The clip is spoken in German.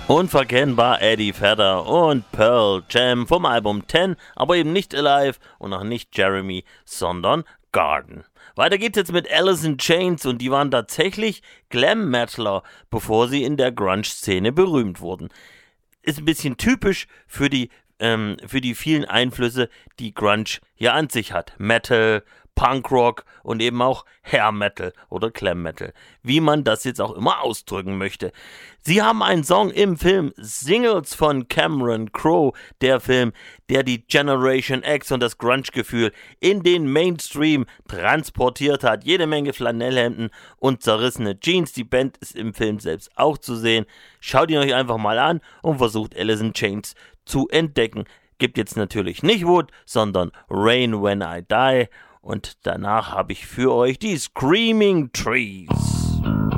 Unverkennbar Eddie Vedder und Pearl Jam vom Album 10, aber eben nicht Alive und auch nicht Jeremy, sondern Garden. Weiter geht's jetzt mit Alice in Chains und die waren tatsächlich Glam-Metaler, bevor sie in der Grunge-Szene berühmt wurden. Ist ein bisschen typisch für die vielen Einflüsse, die Grunge hier an sich hat. Metal, Punkrock und eben auch Hair Metal oder Glam Metal, wie man das jetzt auch immer ausdrücken möchte. Sie haben einen Song im Film Singles von Cameron Crowe, der Film, der die Generation X und das Grunge-Gefühl in den Mainstream transportiert hat. Jede Menge Flanellhemden und zerrissene Jeans. Die Band ist im Film selbst auch zu sehen. Schaut ihn euch einfach mal an und versucht Alice in Chains zu entdecken. Gibt jetzt natürlich nicht Wood, sondern Rain When I Die. Und danach habe ich für euch die Screaming Trees.